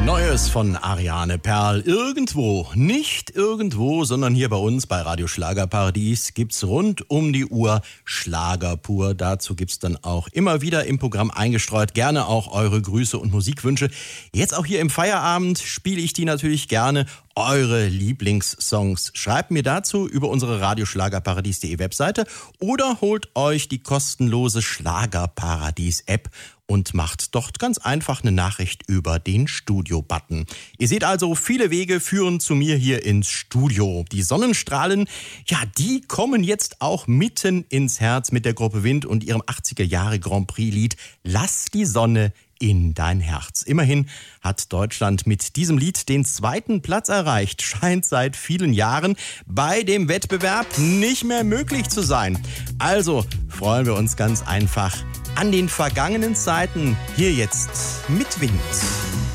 Neues von Ariane Perl. Irgendwo, nicht irgendwo, sondern hier bei uns bei Radio Schlagerparadies gibt's rund um die Uhr Schlager pur. Dazu gibt's dann auch immer wieder im Programm eingestreut gerne auch eure Grüße und Musikwünsche. Jetzt auch hier im Feierabend spiele ich die natürlich gerne. Eure Lieblingssongs. Schreibt mir dazu über unsere radioschlagerparadies.de Webseite oder holt euch die kostenlose Schlagerparadies-App und macht dort ganz einfach eine Nachricht über den Studio-Button. Ihr seht also, viele Wege führen zu mir hier ins Studio. Die Sonnenstrahlen, ja, die kommen jetzt auch mitten ins Herz mit der Gruppe Wind und ihrem 80er Jahre Grand Prix-Lied Lass die Sonne in dein Herz. Immerhin hat Deutschland mit diesem Lied den 2. Platz erreicht. Scheint seit vielen Jahren bei dem Wettbewerb nicht mehr möglich zu sein. Also freuen wir uns ganz einfach an den vergangenen Zeiten. Hier jetzt mit Wind.